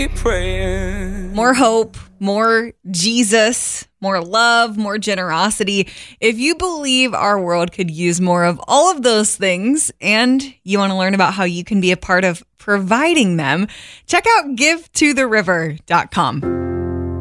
keep praying. More hope, more Jesus, more love, more generosity. If you believe our world could use more of all of those things and you want to learn about how you can be a part of providing them, check out GiveToTheRiver.com.